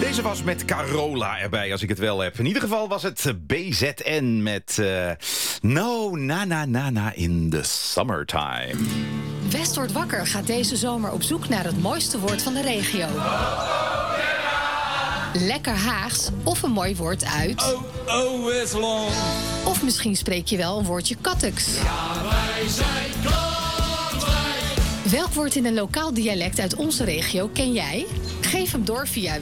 Deze was met Carola erbij, als ik het wel heb. In ieder geval was het BZN met No Na Na Na Na in the Summertime. West wordt wakker gaat deze zomer op zoek naar het mooiste woord van de regio. Lekker Haags of een mooi woord uit... Oh, is long. Of misschien spreek je wel een woordje Kattek's. Ja, wij zijn Katwijk. Welk woord in een lokaal dialect uit onze regio ken jij? Geef hem door via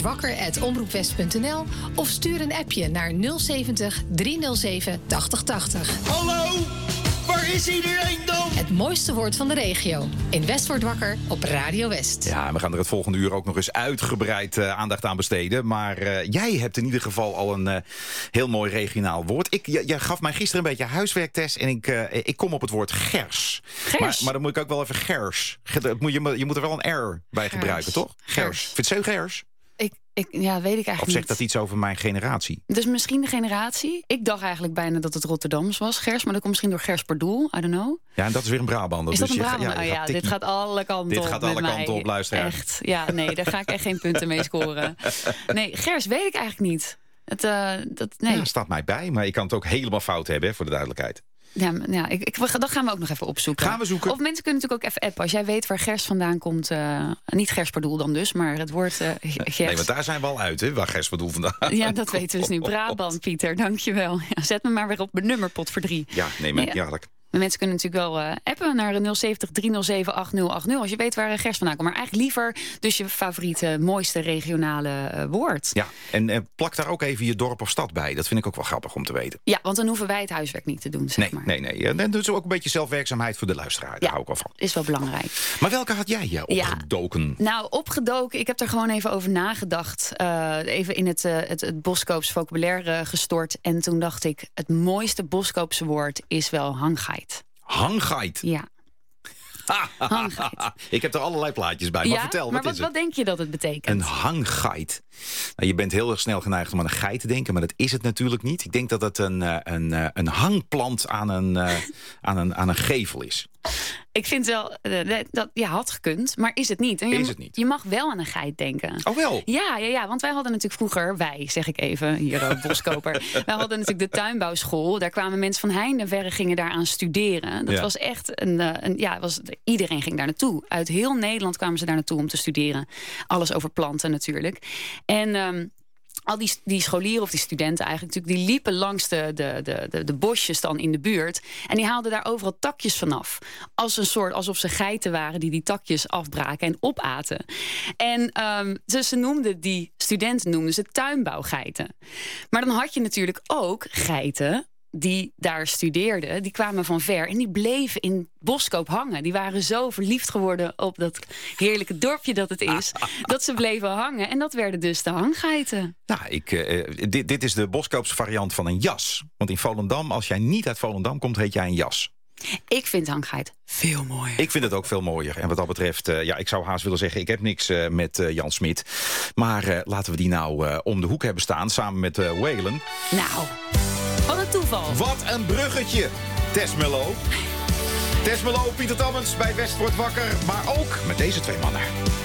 westwordwakker@omroepwest.nl of stuur een appje naar 070 307 8080. Hallo, waar is iedereen dan? Het mooiste woord van de regio. In West wordt wakker op Radio West. Ja, we gaan er het volgende uur ook nog eens uitgebreid aandacht aan besteden. Maar jij hebt in ieder geval al een heel mooi regionaal woord. Jij gaf mij gisteren een beetje huiswerktest en ik kom op het woord gers. Gers? Maar dan moet ik ook wel even gers. Je moet er wel een R bij gebruiken, toch? Gers. Vind je het zo gers? Ja, weet ik eigenlijk Of zegt dat iets over mijn generatie? Dus misschien de generatie. Ik dacht eigenlijk bijna dat het Rotterdams was, Gers. Maar dat komt misschien door Gers Pardoel, I don't know. Ja, en dat is weer een Brabander. Is dat dus een Brabander? Dit gaat alle kanten op. Dit gaat alle kanten op, luisteraar. Echt, ja, nee, daar ga ik echt geen punten mee scoren. Nee, Gers weet ik eigenlijk niet. Nee. Ja, staat mij bij, maar ik kan het ook helemaal fout hebben, hè, voor de duidelijkheid. Ja, dat gaan we ook nog even opzoeken. Gaan we zoeken. Of mensen kunnen natuurlijk ook even appen. Als jij weet waar Gers vandaan komt. Niet Gers Pardoel dan dus, maar het woord Gers. Nee, want daar zijn we al uit, hè, waar Gers Pardoel vandaan. Ja, dat weten we dus nu. Brabant, Pieter, dankjewel. Ja, zet me maar weer op mijn nummerpot voor 3. Ja, nee, ja. Maar mensen kunnen natuurlijk wel appen naar 070 307 8080 als je weet waar Gers vandaan komt. Maar eigenlijk liever dus je favoriete, mooiste regionale woord. Ja, en plak daar ook even je dorp of stad bij. Dat vind ik ook wel grappig om te weten. Ja, want dan hoeven wij het huiswerk niet te doen, zeg maar. Nee. En dan doet ze ook een beetje zelfwerkzaamheid voor de luisteraar. Daar hou ik wel van. Is wel belangrijk. Maar welke had jij opgedoken? Ja, nou, opgedoken. Ik heb er gewoon even over nagedacht. Even in het Boskoops vocabulaire gestort. En toen dacht ik, het mooiste Boskoopse woord is wel hangeit. Hangait? Ja. Hangait. Ik heb er allerlei plaatjes bij, maar vertel, wat denk je dat het betekent? Een hangait. Nou, je bent heel erg snel geneigd om aan een geit te denken, maar dat is het natuurlijk niet. Ik denk dat het een hangplant aan een gevel is. Ik vind wel, dat had gekund, maar is het niet. En is het niet? Je mag wel aan een geit denken. Oh wel? Ja, want wij hadden natuurlijk vroeger, zeg ik even, hier ook Boskoper. Wij hadden natuurlijk de tuinbouwschool. Daar kwamen mensen van heinde en verre gingen daar aan studeren. Dat was echt iedereen ging daar naartoe. Uit heel Nederland kwamen ze daar naartoe om te studeren. Alles over planten natuurlijk. En al die scholieren of die studenten eigenlijk natuurlijk, die liepen langs de bosjes dan in de buurt. En die haalden daar overal takjes vanaf. Alsof ze geiten waren die takjes afbraken en opaten. En ze noemden die studenten tuinbouwgeiten. Maar dan had je natuurlijk ook geiten die daar studeerden, die kwamen van ver en die bleven in Boskoop hangen. Die waren zo verliefd geworden op dat heerlijke dorpje dat het is, dat ze bleven hangen. En dat werden dus de hanggeiten. Nou, dit is de Boskoopse variant van een jas. Want in Volendam, als jij niet uit Volendam komt, heet jij een jas. Ik vind hangeit veel mooier. Ik vind het ook veel mooier. En wat dat betreft, ik zou haast willen zeggen, ik heb niks met Jan Smit. Maar laten we die nou om de hoek hebben staan, samen met Waylon. Nou, wat een toeval. Wat een bruggetje. Tess Mello, Pieter Tammens bij West wordt wakker. Maar ook met deze twee mannen.